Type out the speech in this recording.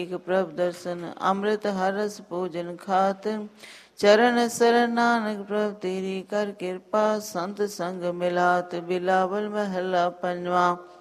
ਇੱਕ ਪ੍ਰਭ ਦਰਸ਼ਨ ਅੰਮ੍ਰਿਤ ਹਰ ਰਸ ਭੋਜਨ ਖਾਤ। ਚਰਨ ਸਰਨ ਨਾਨਕ ਪ੍ਰਭ ਤੇਰੀ ਕਰ ਕਿਰਪਾ। ਸੰਤ ਸੰਗ ਮਿਲਾਤ ਬਿਲਾਵਲ ਮਹੱਲਾ ਪੰਜਵਾ।